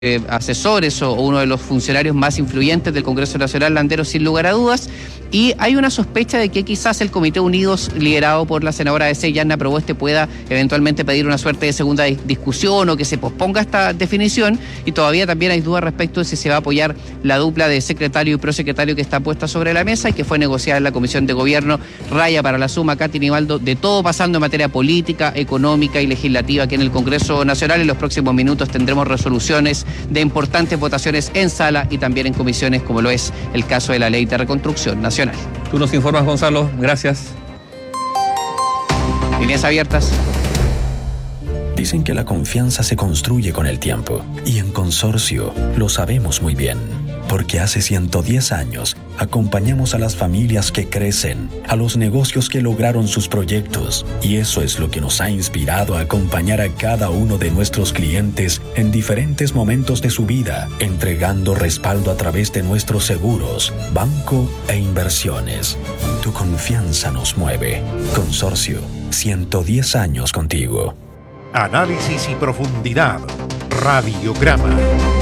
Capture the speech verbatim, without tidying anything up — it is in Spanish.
Eh, asesores o, o uno de los funcionarios más influyentes del Congreso Nacional, Landeros, sin lugar a dudas, y hay una sospecha de que quizás el Comité Unidos, liderado por la senadora de C, Yanna Proboste, pueda eventualmente pedir una suerte de segunda discusión o que se posponga esta definición, y todavía también hay dudas respecto de si se va a apoyar la dupla de secretario y prosecretario que está puesta sobre la mesa y que fue negociada en la Comisión de Gobierno. Raya para la suma, Katy Nivaldo, de todo pasando en materia política, económica y legislativa aquí en el Congreso Nacional. En los próximos minutos tendremos resoluciones de importantes votaciones en sala y también en comisiones, como lo es el caso de la Ley de Reconstrucción Nacional. Tú nos informas, Gonzalo. Gracias. Líneas abiertas. Dicen que la confianza se construye con el tiempo, y en Consorcio lo sabemos muy bien, porque hace ciento diez años acompañamos a las familias que crecen, a los negocios que lograron sus proyectos, y eso es lo que nos ha inspirado a acompañar a cada uno de nuestros clientes en diferentes momentos de su vida, entregando respaldo a través de nuestros seguros, banco e inversiones. Tu confianza nos mueve. Consorcio, ciento diez años contigo. Análisis y profundidad. Radiograma.